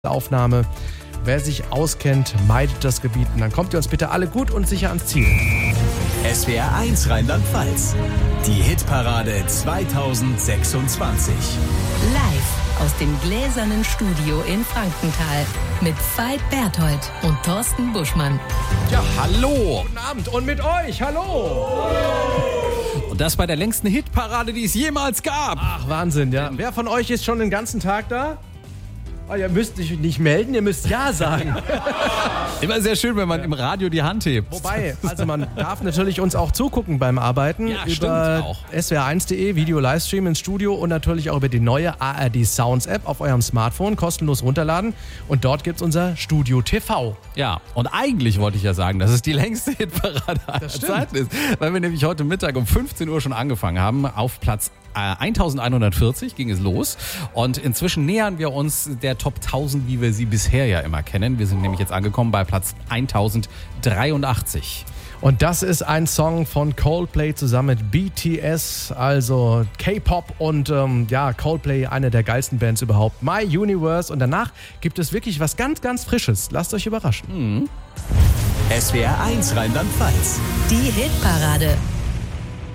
Aufnahme. Wer sich auskennt, meidet das Gebiet. Und dann kommt ihr uns bitte alle gut und sicher ans Ziel. SWR 1 Rheinland-Pfalz. Die Hitparade 2026. Live aus dem gläsernen Studio in Frankenthal mit Veit Berthold und Thorsten Buschmann. Ja, hallo. Guten Abend und mit euch, hallo. Und das bei der längsten Hitparade, die es jemals gab. Ach, Wahnsinn, ja. Wer von euch ist schon den ganzen Tag da? Oh, ihr müsst euch nicht melden, ihr müsst Ja sagen. Immer sehr schön, wenn man im Radio die Hand hebt. Wobei, also man darf natürlich uns auch zugucken beim Arbeiten. Ja, über stimmt auch. swr1.de, Video-Livestream ins Studio und natürlich auch über die neue ARD Sounds App auf eurem Smartphone kostenlos runterladen. Und dort gibt's unser Studio TV. Ja, und eigentlich wollte ich ja sagen, dass es die längste Hitparade aller Zeiten ist. Weil wir nämlich heute Mittag um 15 Uhr schon angefangen haben. Auf Platz 1140 ging es los. Und inzwischen nähern wir uns der Top 1000, wie wir sie bisher ja immer kennen. Wir sind nämlich jetzt angekommen bei Platz 1083. Und das ist ein Song von Coldplay zusammen mit BTS, also K-Pop und Coldplay, eine der geilsten Bands überhaupt. My Universe. Und danach gibt es wirklich was ganz, ganz Frisches. Lasst euch überraschen. SWR 1 Rheinland-Pfalz. Die Hitparade.